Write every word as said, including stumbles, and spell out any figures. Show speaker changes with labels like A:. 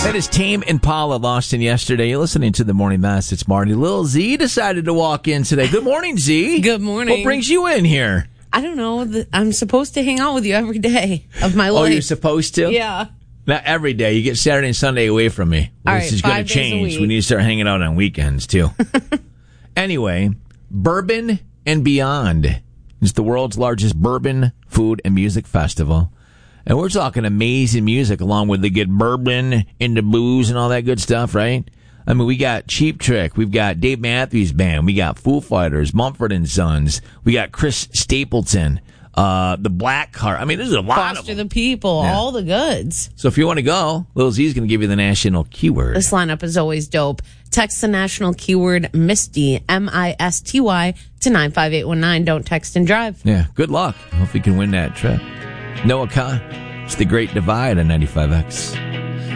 A: That is Tame Impala, Lost in Yesterday. You're listening to the Morning Mess. It's Marty. Lil Z decided to walk in today. Good morning, Z.
B: Good morning.
A: What brings you in here?
B: I don't know. I'm supposed to hang out with you every day of my life.
A: Oh, you're supposed to?
B: Yeah.
A: Not every day. You get Saturday and Sunday away from me.
B: All
A: this
B: right,
A: is going to
B: five days a
A: change.
B: week.
A: We need to start hanging out on weekends, too. Anyway, Bourbon and Beyond is the world's largest bourbon, food, and music festival. And we're talking amazing music along with the good bourbon and the booze and all that good stuff, right? I mean, we got Cheap Trick. We've got Dave Matthews Band. We got Foo Fighters, Mumford and Sons. We got Chris Stapleton, uh, the Black Heart. I mean, there's a lot
B: Foster
A: of them.
B: the people,
A: Yeah.
B: all the goods.
A: So if you want to go, Lil Z's going to give you the national keyword.
B: This lineup is always dope. Text the national keyword Misty, M I S T Y, to nine five eight one nine. Don't text and drive.
A: Yeah, good luck. Hope you can win that trip. Noah Khan, it's The Great Divide on ninety-five X.